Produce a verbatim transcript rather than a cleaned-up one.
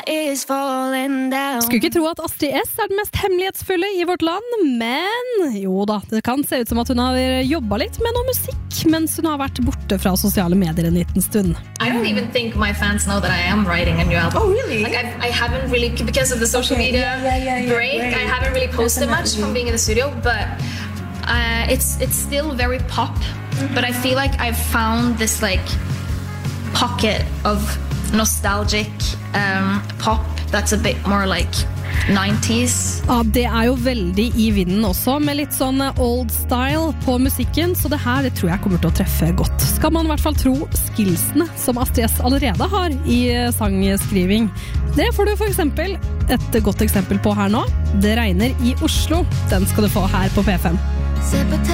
Skulle ikke tro at Astrid S er den mest hemmelighetsfulle i vårt land, men jo da, det kan se ut som at hun har jobbet litt med noe musikk, mens hun har vært borte fra sosiale medier en liten stund. I don't even think my fans know that I am writing a new album. Oh, really? Like I've, I haven't really, because of the social Okay, media yeah, yeah, yeah, break, break. I haven't really posted much Definitely. from being in the studio, but uh, it's it's still very pop, mm-hmm. but I feel like I've found this like pocket of nostalgic um, pop that's a bit more like nineties. Ja, det er jo veldig i vinden også, med litt sånn old style på musikken, så det her det tror jeg kommer til å treffe godt. Skal man i hvert fall tro skillsene som Astrid S allerede har i sangskriving. Det får du for eksempel et godt eksempel på her nå. Det regner i Oslo. Den skal du få her på P fem.